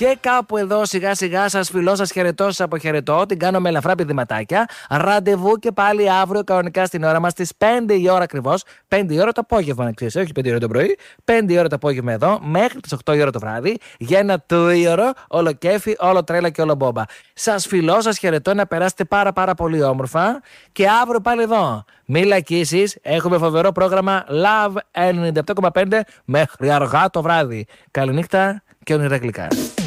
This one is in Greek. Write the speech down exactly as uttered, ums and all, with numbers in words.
Και κάπου εδώ σιγά σιγά σας φιλώ, σας χαιρετώ, σας αποχαιρετώ. Την κάνω με ελαφρά πηδηματάκια. Ραντεβού και πάλι αύριο κανονικά στην ώρα μας στις πέντε η ώρα ακριβώς. πέντε η ώρα το απόγευμα, να ξέρεις, όχι πέντε η ώρα το πρωί. πέντε η ώρα το απόγευμα εδώ, μέχρι τις οκτώ η ώρα το βράδυ. Για ένα τρίωρο, όλο κέφι, όλο τρέλα και όλο μπόμπα. Σας φιλώ, σας χαιρετώ, να περάσετε πάρα πάρα πολύ όμορφα. Και αύριο πάλι εδώ. Μη λακίσεις, έχουμε φοβερό πρόγραμμα Love ενενήντα επτά κόμμα πέντε μέχρι αργά το βράδυ. Καληνύχτα και όνειρα γλυκά.